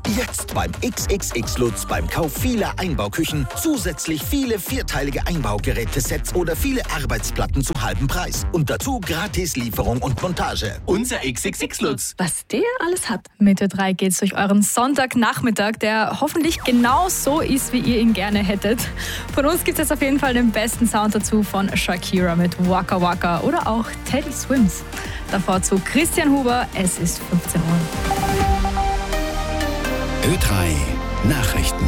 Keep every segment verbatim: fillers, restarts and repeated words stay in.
Jetzt beim X X X Lutz beim Kauf vieler Einbauküchen zusätzlich viele vierteilige Einbaugerätesets oder viele Arbeitsplatten zu halbem Preis. Und dazu gratis Lieferung und Montage. Unser X X X Lutz. Was der alles hat. Mit Ö drei geht's durch euren Sonntagnachmittag, der hoffentlich genau so ist, wie ihr ihn gerne hättet. Von uns gibt's jetzt auf jeden Fall den besten Sound dazu von Shakira mit Waka Waka oder auch Teddy Swims. Davor zu Christian Huber, es ist fünfzehn Uhr. Ö drei Nachrichten.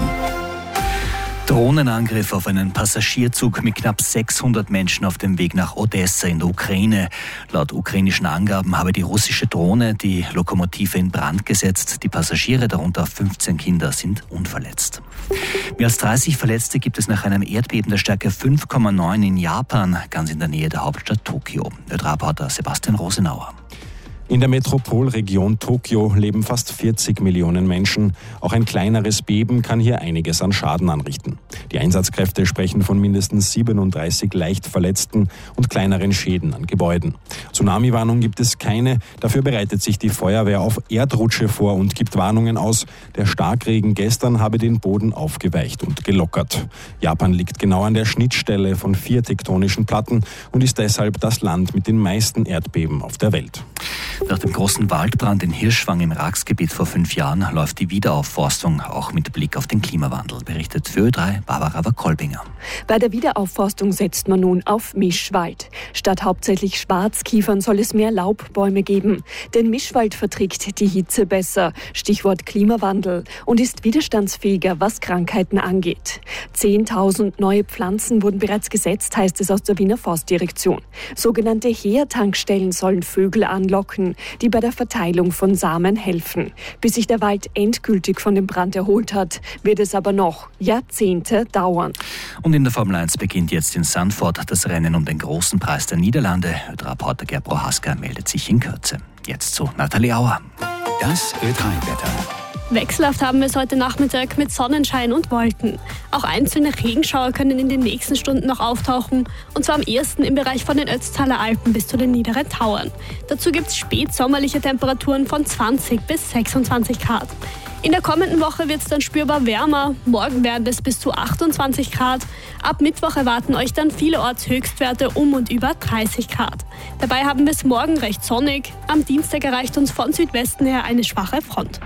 Drohnenangriff auf einen Passagierzug mit knapp sechshundert Menschen auf dem Weg nach Odessa in der Ukraine. Laut ukrainischen Angaben habe die russische Drohne die Lokomotive in Brand gesetzt. Die Passagiere, darunter fünfzehn Kinder, sind unverletzt. Mehr als dreißig Verletzte gibt es nach einem Erdbeben der Stärke fünf Komma neun in Japan, ganz in der Nähe der Hauptstadt Tokio. Ö drei Reporter Sebastian Rosenauer. In der Metropolregion Tokio leben fast vierzig Millionen Menschen. Auch ein kleineres Beben kann hier einiges an Schaden anrichten. Die Einsatzkräfte sprechen von mindestens siebenunddreißig leicht Verletzten und kleineren Schäden an Gebäuden. Tsunami-Warnung gibt es keine. Dafür bereitet sich die Feuerwehr auf Erdrutsche vor und gibt Warnungen aus. Der Starkregen gestern habe den Boden aufgeweicht und gelockert. Japan liegt genau an der Schnittstelle von vier tektonischen Platten und ist deshalb das Land mit den meisten Erdbeben auf der Welt. Nach dem großen Waldbrand in Hirschwang im Raxgebiet vor fünf Jahren läuft die Wiederaufforstung auch mit Blick auf den Klimawandel, berichtet für Ö drei Barbara Kolbinger. Bei der Wiederaufforstung setzt man nun auf Mischwald. Statt hauptsächlich Schwarzkiefern soll es mehr Laubbäume geben. Denn Mischwald verträgt die Hitze besser, Stichwort Klimawandel, und ist widerstandsfähiger, was Krankheiten angeht. zehntausend neue Pflanzen wurden bereits gesetzt, heißt es aus der Wiener Forstdirektion. Sogenannte Heertankstellen sollen Vögel anlocken, die bei der Verteilung von Samen helfen. Bis sich der Wald endgültig von dem Brand erholt hat, wird es aber noch Jahrzehnte dauern. Und in der Formel eins beginnt jetzt in Zandvoort das Rennen um den großen Preis der Niederlande. Ö drei Reporter Gerd Prohaska meldet sich in Kürze. Jetzt zu Nathalie Auer. Das Ö drei Wetter. Wechselhaft haben wir es heute Nachmittag mit Sonnenschein und Wolken. Auch einzelne Regenschauer können in den nächsten Stunden noch auftauchen, und zwar am ehesten im Bereich von den Ötztaler Alpen bis zu den niederen Tauern. Dazu gibt es spätsommerliche Temperaturen von zwanzig bis sechsundzwanzig Grad. In der kommenden Woche wird es dann spürbar wärmer. Morgen werden es bis zu achtundzwanzig Grad. Ab Mittwoch erwarten euch dann vielerorts Höchstwerte um und über dreißig Grad. Dabei haben wir es morgen recht sonnig. Am Dienstag erreicht uns von Südwesten her eine schwache Front.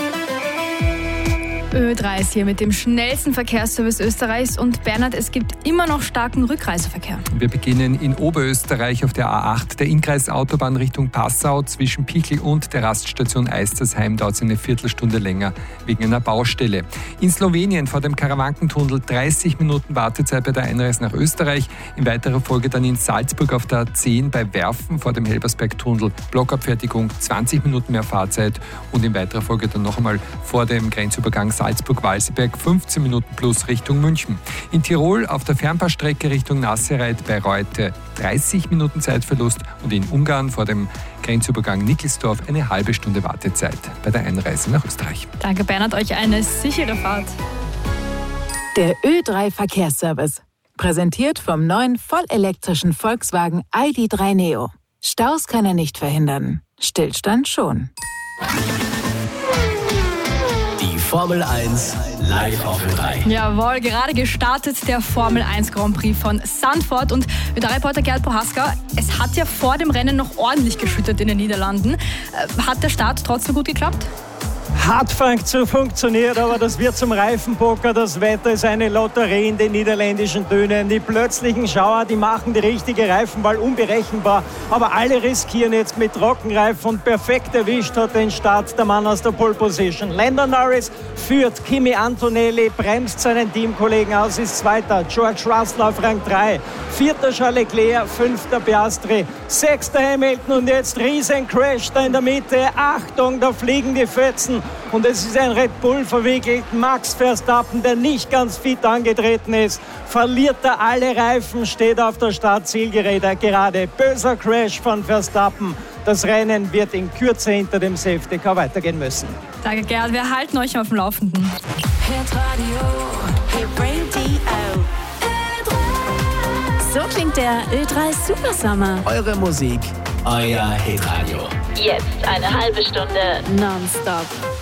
Ö drei ist hier mit dem schnellsten Verkehrsservice Österreichs, und Bernhard, es gibt immer noch starken Rückreiseverkehr. Wir beginnen in Oberösterreich auf der A acht, der Innkreisautobahn Richtung Passau. Zwischen Pichel und der Raststation Eistersheim dauert es eine Viertelstunde länger wegen einer Baustelle. In Slowenien vor dem Karawankentunnel dreißig Minuten Wartezeit bei der Einreise nach Österreich. In weiterer Folge dann in Salzburg auf der A zehn bei Werfen vor dem Helbersbergtunnel Blockabfertigung zwanzig Minuten mehr Fahrzeit, und in weiterer Folge dann noch einmal vor dem Grenzübergang Salzburg-Walseberg fünfzehn Minuten plus Richtung München. In Tirol auf der Fernbahnstrecke Richtung Nassereit bei Reute dreißig Minuten Zeitverlust, und in Ungarn vor dem Grenzübergang Nickelsdorf eine halbe Stunde Wartezeit bei der Einreise nach Österreich. Danke Bernhard, euch eine sichere Fahrt. Der Ö drei Verkehrsservice. Präsentiert vom neuen vollelektrischen Volkswagen I D drei Neo. Staus kann er nicht verhindern, Stillstand schon. Formel eins live auf Ö drei. Jawohl, gerade gestartet der Formel eins Grand Prix von Zandvoort, und Ö drei Reporter Gerd Prohaska, es hat ja vor dem Rennen noch ordentlich geschüttet in den Niederlanden. Hat der Start trotzdem gut geklappt? Hat funktioniert, aber das wird zum Reifenpoker. Das Wetter ist eine Lotterie in den niederländischen Dünen. Die plötzlichen Schauer, die machen die richtige Reifenwahl unberechenbar. Aber alle riskieren jetzt mit Trockenreifen, und perfekt erwischt hat den Start der Mann aus der Pole Position. Lando Norris führt, Kimi Antonelli bremst seinen Teamkollegen aus, ist Zweiter. George Russell auf Rang drei. Vierter Charles Leclerc, fünfter Piastri, sechster Hamilton, und jetzt Riesencrash da in der Mitte. Achtung, da fliegen die Fetzen. Und es ist ein Red Bull verwickelt. Max Verstappen, der nicht ganz fit angetreten ist, verliert da alle Reifen, steht auf der Startzielgerade. Gerade böser Crash von Verstappen. Das Rennen wird in Kürze hinter dem Safety Car weitergehen müssen. Danke Gerd, wir halten euch auf dem Laufenden. Hit Radio, Hit Radio. So klingt der Ö drei Super Summer. Eure Musik, euer Hit Radio. Jetzt eine halbe Stunde nonstop.